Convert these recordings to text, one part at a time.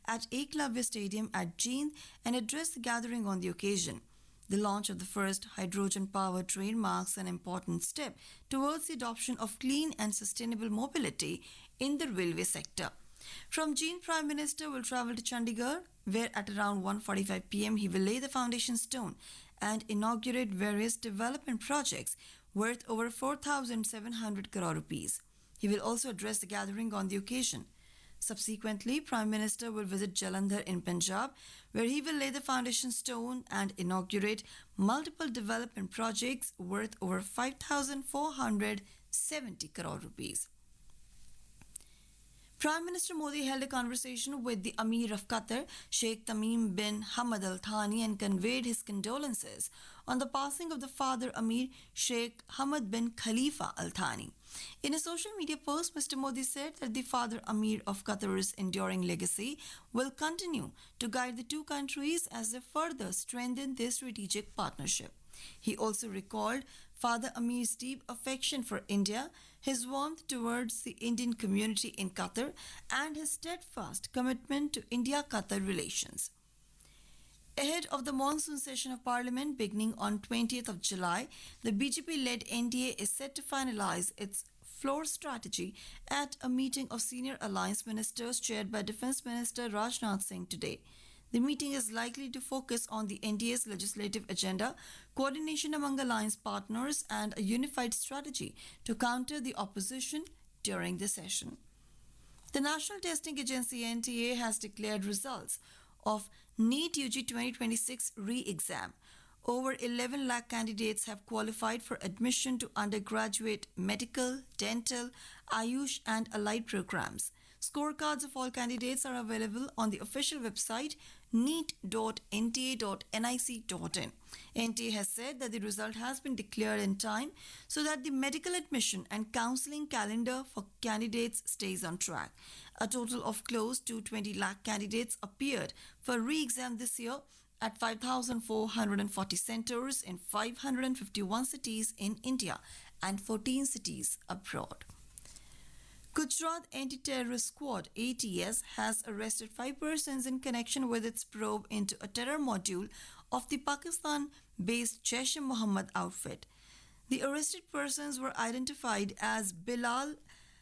at Eklavya Stadium at Jind and addressed the gathering on the occasion. The launch of the first hydrogen-powered train marks an important step towards the adoption of clean and sustainable mobility in the railway sector. From Jind, Prime Minister will travel to Chandigarh, where at around 1:45 p.m. he will lay the foundation stone and inaugurate various development projects worth over 4,700 crore rupees. He will also address the gathering on the occasion. Subsequently, Prime Minister will visit Jalandhar in Punjab, where he will lay the foundation stone and inaugurate multiple development projects worth over 5,470 crore rupees. Prime Minister Modi held a conversation with the Amir of Qatar, Sheikh Tamim bin Hamad Al Thani, and conveyed his condolences on the passing of the father Amir, Sheikh Hamad bin Khalifa Al Thani. In a social media post, Mr. Modi said that the father Amir of Qatar's enduring legacy will continue to guide the two countries as they further strengthen their strategic partnership. He also recalled Father Amir's deep affection for India, his warmth towards the Indian community in Qatar, and his steadfast commitment to India-Qatar relations. Ahead of the monsoon session of Parliament beginning on 20th of July, the BJP-led NDA is set to finalize its floor strategy at a meeting of senior alliance ministers chaired by Defence Minister Rajnath Singh today. The meeting is likely to focus on the NDA's legislative agenda, coordination among alliance partners, and a unified strategy to counter the opposition during the session. The National Testing Agency NTA has declared results of NEET UG 2026 re-exam. Over 11 lakh candidates have qualified for admission to undergraduate medical, dental, Ayush and allied programs. Scorecards of all candidates are available on the official website neet.nta.nic.in. NTA has said that the result has been declared in time so that the medical admission and counselling calendar for candidates stays on track. A total of close to 20 lakh candidates appeared for re-exam this year at 5,440 centres in 551 cities in India and 14 cities abroad. Gujarat Anti-Terrorist Squad ATS has arrested 5 persons in connection with its probe into a terror module of the Pakistan-based Jaish-e-Mohammed outfit. The arrested persons were identified as Bilal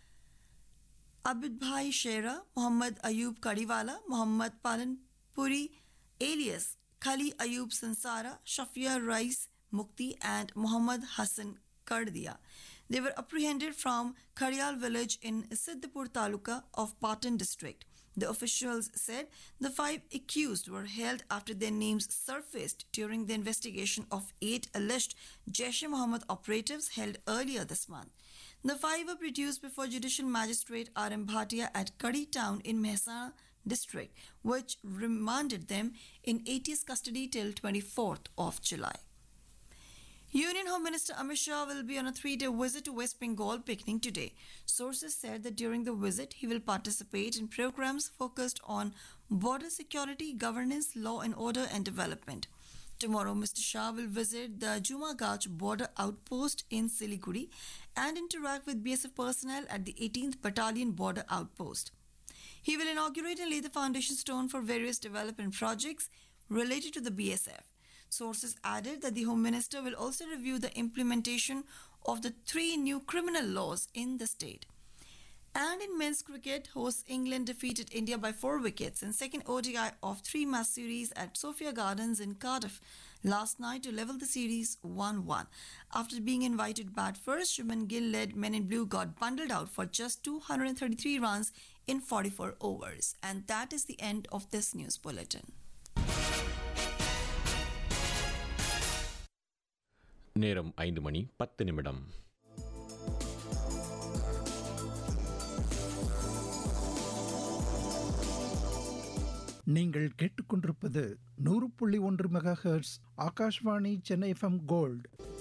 Abidbhai Shera, Muhammad Ayub Kadiwala, Muhammad Palanpuri alias Khali Ayub Sansara, Shafia Rais Mukti and Muhammad Hassan Kardia. They were apprehended from Khadial village in Siddhpur Taluka of Patan district. The officials said the 5 accused were held after their names surfaced during the investigation of 8 alleged Jaish-e-Mohammed operatives held earlier this month. The 5 were produced before Judicial Magistrate R.M. Bhatia at Kadi town in Mehsana district, which remanded them in ATS custody till 24th of July. Union Home Minister Amit Shah will be on a 3-day visit to West Bengal beginning today. Sources said that during the visit, he will participate in programs focused on border security, governance, law and order and development. Tomorrow, Mr. Shah will visit the Jumagach border outpost in Siliguri and interact with BSF personnel at the 18th Battalion border outpost. He will inaugurate and lay the foundation stone for various development projects related to the BSF. Sources added that the Home Minister will also review the implementation of the 3 new criminal laws in the state. And in men's cricket, hosts England defeated India by 4 wickets in second ODI of 3-match series at Sophia Gardens in Cardiff last night to level the series 1-1. After being invited to bat first, Shubman Gill-led Men in Blue got bundled out for just 233 runs in 44 overs. And that is the end of this news bulletin. நேரம் 5 மணி 10 நிமிடம். நீங்கள் கேட்டுக்கொண்டிருப்பது 100.1 megahertz Akashvani Chennai FM gold.